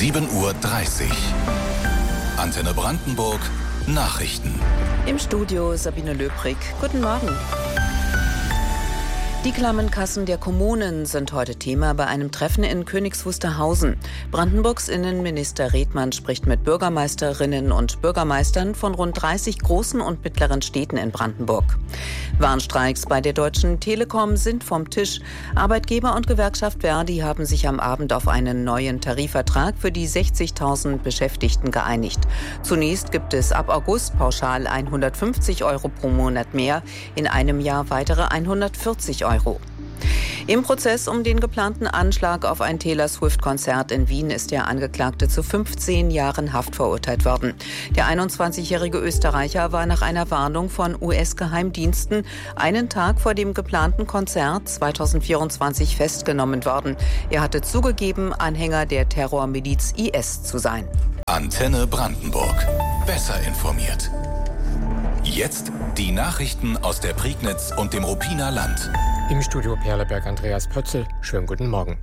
7:30 Uhr. Antenne Brandenburg Nachrichten. Im Studio Sabine Löbrig. Guten Morgen. Die klammen Kassen der Kommunen sind heute Thema bei einem Treffen in Königs Wusterhausen. Brandenburgs Innenminister Redmann spricht mit Bürgermeisterinnen und Bürgermeistern von rund 30 großen und mittleren Städten in Brandenburg. Warnstreiks bei der Deutschen Telekom sind vom Tisch. Arbeitgeber und Gewerkschaft Verdi haben sich am Abend auf einen neuen Tarifvertrag für die 60.000 Beschäftigten geeinigt. Zunächst gibt es ab August pauschal 150 € pro Monat mehr, in einem Jahr weitere 140 €. Im Prozess um den geplanten Anschlag auf ein Taylor Swift-Konzert in Wien ist der Angeklagte zu 15 Jahren Haft verurteilt worden. Der 21-jährige Österreicher war nach einer Warnung von US-Geheimdiensten einen Tag vor dem geplanten Konzert 2024 festgenommen worden. Er hatte zugegeben, Anhänger der Terrormiliz IS zu sein. Antenne Brandenburg. Besser informiert. Jetzt die Nachrichten aus der Prignitz und dem Ruppiner Land. Im Studio Perleberg Andreas Pötzl. Schönen guten Morgen.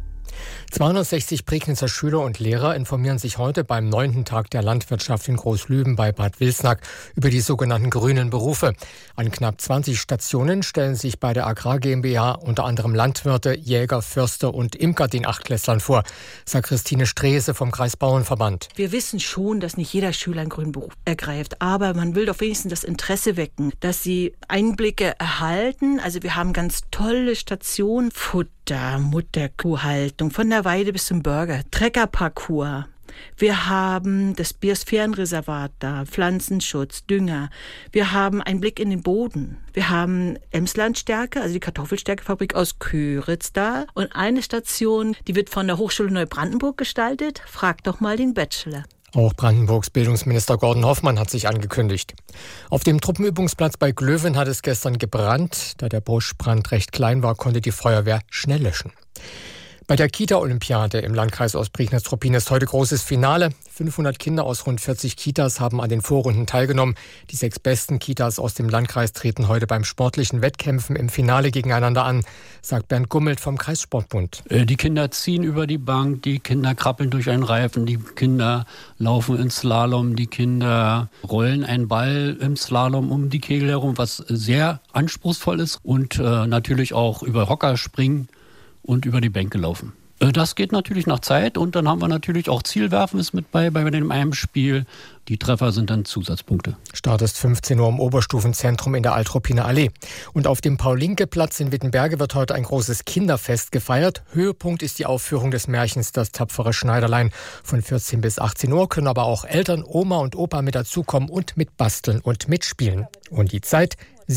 260 Prignitzer Schüler und Lehrer informieren sich heute beim 9. Tag der Landwirtschaft in Großlüben bei Bad Wilsnack über die sogenannten grünen Berufe. An knapp 20 Stationen stellen sich bei der Agrar GmbH unter anderem Landwirte, Jäger, Förster und Imker den Achtklässlern vor, sagt Christine Strese vom Kreisbauernverband. Wir wissen schon, dass nicht jeder Schüler einen grünen Beruf ergreift, aber man will doch wenigstens das Interesse wecken, dass sie Einblicke erhalten. Also wir haben ganz tolle Stationen, Futter, Mutterkuhhaltung, von der Weide bis zum Burger, Treckerparcours. Wir haben das Biosphärenreservat da, Pflanzenschutz, Dünger. Wir haben einen Blick in den Boden. Wir haben Emslandstärke, also die Kartoffelstärkefabrik aus Köritz da. Und eine Station, die wird von der Hochschule Neubrandenburg gestaltet. Frag doch mal den Bachelor. Auch Brandenburgs Bildungsminister Gordon Hoffmann hat sich angekündigt. Auf dem Truppenübungsplatz bei Glöwen hat es gestern gebrannt. Da der Buschbrand recht klein war, konnte die Feuerwehr schnell löschen. Bei der Kita-Olympiade im Landkreis Ostprignitz-Ruppin ist heute großes Finale. 500 Kinder aus rund 40 Kitas haben an den Vorrunden teilgenommen. Die 6 besten Kitas aus dem Landkreis treten heute beim sportlichen Wettkämpfen im Finale gegeneinander an, sagt Bernd Gummelt vom Kreissportbund. Die Kinder ziehen über die Bank, die Kinder krabbeln durch einen Reifen, die Kinder laufen ins Slalom, die Kinder rollen einen Ball im Slalom um die Kegel herum, was sehr anspruchsvoll ist, und natürlich auch über Hocker springen und über die Bänke laufen. Das geht natürlich nach Zeit, und dann haben wir natürlich auch Zielwerfen ist mit bei dem einem Spiel. Die Treffer sind dann Zusatzpunkte. Start ist 15 Uhr im Oberstufenzentrum in der Alt-Ruppiner Allee. Und auf dem Paul-Linke-Platz in Wittenberge wird heute ein großes Kinderfest gefeiert. Höhepunkt ist die Aufführung des Märchens Das tapfere Schneiderlein. Von 14 bis 18 Uhr können aber auch Eltern, Oma und Opa mit dazukommen und mitbasteln und mitspielen. Und die Zeit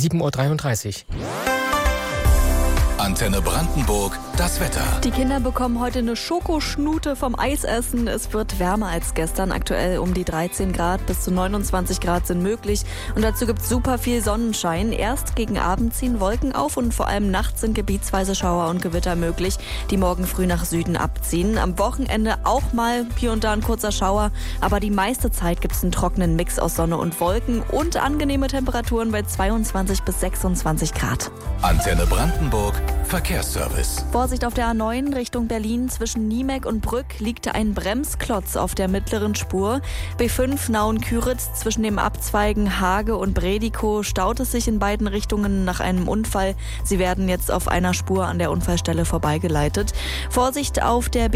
7:33 Uhr. Antenne Brandenburg, das Wetter. Die Kinder bekommen heute eine Schokoschnute vom Eisessen. Es wird wärmer als gestern. Aktuell um die 13 Grad, bis zu 29 Grad sind möglich. Und dazu gibt es super viel Sonnenschein. Erst gegen Abend ziehen Wolken auf und vor allem nachts sind gebietsweise Schauer und Gewitter möglich, die morgen früh nach Süden abziehen. Am Wochenende auch mal hier und da ein kurzer Schauer. Aber die meiste Zeit gibt es einen trockenen Mix aus Sonne und Wolken und angenehme Temperaturen bei 22 bis 26 Grad. Antenne Brandenburg, Verkehrsservice. Vorsicht auf der A9 Richtung Berlin. Zwischen Niemek und Brück liegt ein Bremsklotz auf der mittleren Spur. B5 Nauen-Küritz zwischen dem Abzweigen Hage und Bredikow staut es sich in beiden Richtungen nach einem Unfall. Sie werden jetzt auf einer Spur an der Unfallstelle vorbeigeleitet. Vorsicht auf der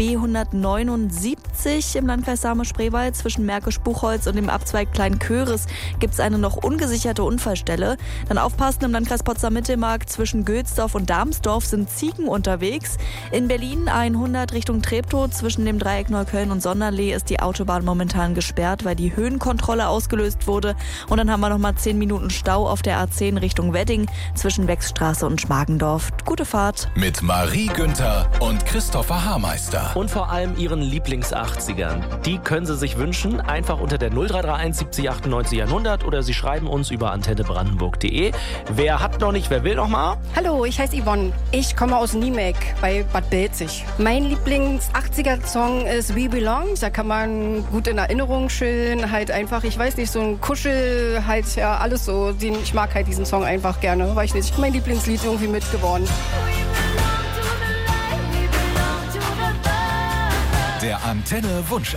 B179 im Landkreis Same-Spreewald. Zwischen Märkisch-Buchholz und dem Abzweig Kleinköris gibt es eine noch ungesicherte Unfallstelle. Dann aufpassen im Landkreis Potsdam-Mittelmark. Zwischen Gölsdorf und Darmsdorf sind Ziegen unterwegs. In Berlin 100 Richtung Treptow. Zwischen dem Dreieck Neukölln und Sonderlee ist die Autobahn momentan gesperrt, weil die Höhenkontrolle ausgelöst wurde. Und dann haben wir noch mal 10 Minuten Stau auf der A10 Richtung Wedding zwischen Wechsstraße und Schmargendorf. Gute Fahrt. Mit Marie Günther und Christopher Haarmeister. Und vor allem ihren Lieblings-80ern. Die können Sie sich wünschen. Einfach unter der 0331 70 98 100 oder Sie schreiben uns über antennebrandenburg.de. Wer hat noch nicht, wer will noch mal? Hallo, ich heiße Yvonne. Ich komme aus Niemek bei Bad Belzig. Mein Lieblings-80er-Song ist We Belong. Da kann man gut in Erinnerung chillen. Halt einfach, ich weiß nicht, so ein Kuschel, halt ja alles so. Ich mag halt diesen Song einfach gerne. Weiß ich nicht, mein Lieblingslied irgendwie mitgeworden. Der Antenne Wunsch